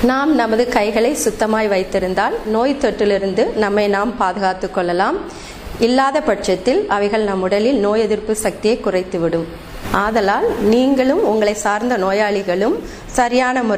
நாம் நமது கைகளை சுத்தமாய் வைத்திருந்தால் நோய் தொற்றிலிருந்து நம்மை நாம் பாதுகாத்துக் கொள்ளலாம். இல்லாத பட்சத்தில் அவைகள் நம் உடலில் நோய் எதிர்ப்பு சக்தியை குறைத்துவிடும். ஆதலால் நீங்களும் உங்களை சார்ந்த நோயாளிகளும் சரியான முறை